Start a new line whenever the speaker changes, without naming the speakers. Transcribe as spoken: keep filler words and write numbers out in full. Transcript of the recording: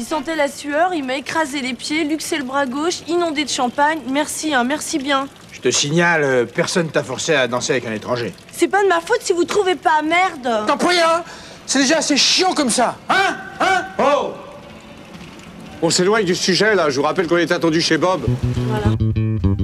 Il sentait la sueur, il m'a écrasé les pieds, luxé le bras gauche, inondé de champagne. Merci, hein, merci bien.
Je te signale, euh, personne t'a forcé à danser avec un étranger.
C'est pas de ma faute si vous trouvez pas, merde.
T'en prie, hein? C'est déjà assez chiant comme ça, hein? Hein?
Oh! On s'éloigne du sujet, là. Je vous rappelle qu'on est attendu chez Bob.
Voilà.